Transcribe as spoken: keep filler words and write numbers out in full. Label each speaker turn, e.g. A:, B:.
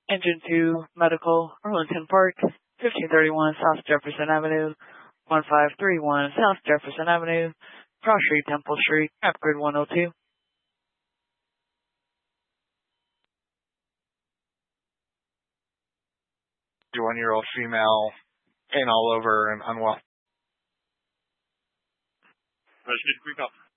A: Engine two Medical, Arlington Park, fifteen thirty-one South Jefferson Avenue, fifteen thirty-one South Jefferson Avenue, Cross Street, Temple Street, Map Grid one oh two.
B: One-year-old female, pain all over and unwell.
C: Registered, quick up.